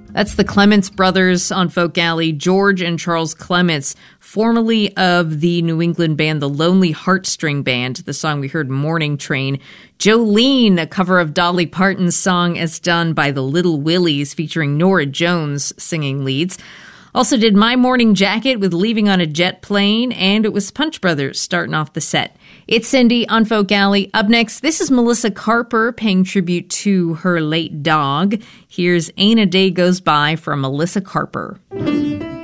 That's the Clements brothers on Folk Alley, George and Charles Clements, formerly of the New England band The Lonely Heartstring Band. The song we heard, Morning Train. Jolene, a cover of Dolly Parton's song as done by the Little Willies, featuring Norah Jones singing leads. Also did My Morning Jacket with Leaving on a Jet Plane, and it was Punch Brothers starting off the set. It's Cindy on Folk Alley. Up next, this is Melissa Carper paying tribute to her late dog. Here's Ain't a Day Goes By from Melissa Carper.